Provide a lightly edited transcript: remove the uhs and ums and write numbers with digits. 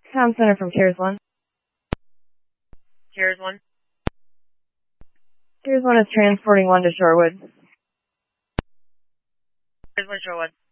Town Center from Tiers 1. Tiers 1. Tiers 1 is transporting 1 to Shorewood. Tiers 1 Shorewood.